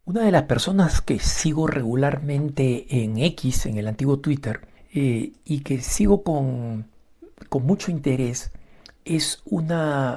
Una de las personas que sigo regularmente en X, en el antiguo Twitter, y que sigo con mucho interés, es una